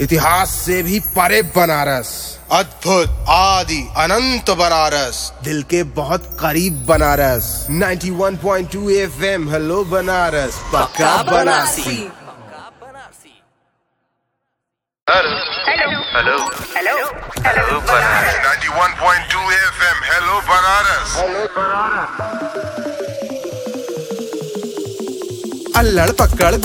इतिहास से भी परे बनारस, अद्भुत आदि अनंत बनारस, दिल के बहुत करीब बनारस। 91.2 FM हेलो बनारस, पक्का Banarasi. Hello hello hello hello Banaras. 91.2 FM hello Banaras. अल्लड़ पकड़